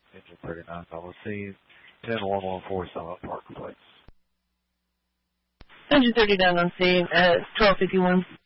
Engine 39 on scene. 10114 Summit Park Place. Engine 39 on scene at 1251.